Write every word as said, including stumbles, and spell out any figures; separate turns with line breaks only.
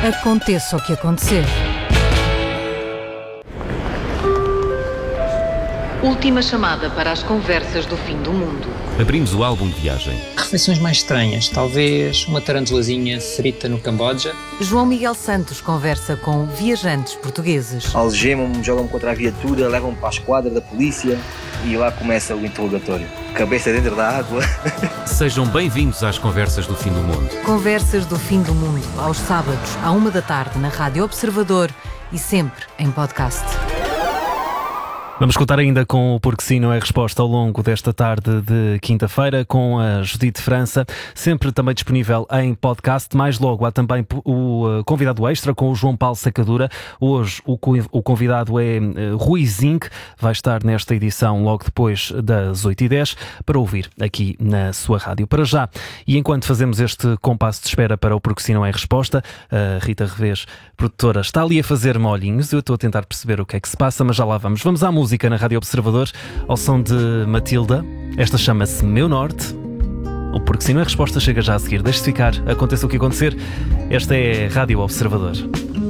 Aconteça o que acontecer.
Última chamada para as conversas do fim do mundo.
Abrimos o álbum de viagem.
Refeições mais estranhas, talvez uma tarantulazinha frita no Camboja.
João Miguel Santos conversa com viajantes portugueses.
Algemam-me, jogam-me contra a viatura, levam-me para a esquadra da polícia e lá começa o interrogatório. Cabeça dentro da água.
Sejam bem-vindos às conversas do fim do mundo.
Conversas do fim do mundo, aos sábados, à uma da tarde, na Rádio Observador e sempre em podcast.
Vamos contar ainda com o Porque Sim Não É Resposta ao longo desta tarde de quinta-feira com a Judite França, sempre também disponível em podcast. Mais logo há também o convidado extra com o João Paulo Sacadura. Hoje o convidado é Rui Zinck, vai estar nesta edição logo depois das oito e dez para ouvir aqui na sua rádio. Para já, e enquanto fazemos este compasso de espera para o Porque Sim Não É Resposta, a Rita Revés, produtora, está ali a fazer molhinhos. Eu estou a tentar perceber o que é que se passa, mas já lá vamos. Vamos à música. Música na Rádio Observador, ao som de Matilda. Esta chama-se Meu Norte. O Porque Sim Não É Resposta chega já a seguir. Deixe-se ficar, aconteça o que acontecer. Esta é a Rádio Observador.